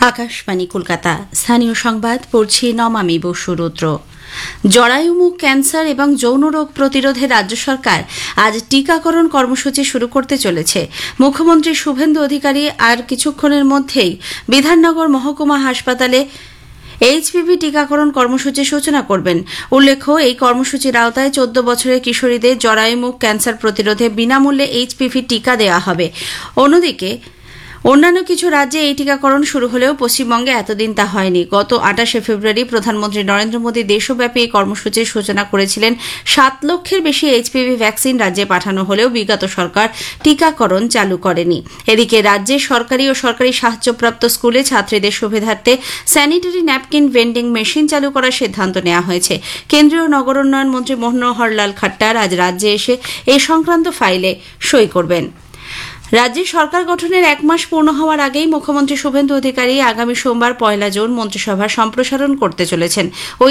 আকাশবাণী কলকাতা। স্থানীয় সংবাদ পড়ছি নমামি বসু রুদ্র। জরায়ুমুখ ক্যান্সার এবং যৌন রোগ প্রতিরোধে রাজ্য সরকার আজ টিকাকরণ কর্মসূচি শুরু করতে চলেছে। মুখ্যমন্ত্রী শুভেন্দু অধিকারী আর কিছুক্ষণের মধ্যেই বিধাননগর মহকুমা হাসপাতালে এইচপিভি টিকাকরণ কর্মসূচির সূচনা করবেন। উল্লেখ্য, এই কর্মসূচির আওতায় 14 বছরের কিশোরীদের জরায়ুমুখ ক্যান্সার প্রতিরোধে বিনামূল্যে এইচপিভি টিকা দেওয়া হবে। অন্যদিকে অন্যান্য কিছু রাজ্যে এই টিকাকরণ শুরু হলেও পশ্চিমবঙ্গে এতদিন তা হয়নি। গত 28শে ফেব্রুয়ারি প্রধানমন্ত্রী নরেন্দ্র মোদী দেশব্যাপী এই কর্মসূচির সূচনা করেছিলেন। 7 লক্ষের বেশি এইচপিভি ভ্যাকসিন রাজ্যে পাঠানো হলেও বিগত সরকার টিকাকরণ চালু করেনি। এদিকে রাজ্যে সরকারি ও সরকারি সাহায্যপ্রাপ্ত স্কুলে ছাত্রীদের সুবিধার্থে স্যানিটারি ন্যাপকিন ভেন্ডিং মেশিন চালু করার সিদ্ধান্ত নেওয়া হয়েছে। কেন্দ্রীয় নগরোন্নয়ন মন্ত্রী মনোহরলাল খাট্টার আজ রাজ্যে এসে এ সংক্রান্ত ফাইলে সই করবেন। রাজ্যে সরকার গঠনের 1 মাস পূর্ণ হওয়ার আগেই মুখ্যমন্ত্রী শুভেন্দু অধিকারী আগামী সোমবার 1 জুন মন্ত্রিসভার সম্প্রসারণ করতে চলেছেন।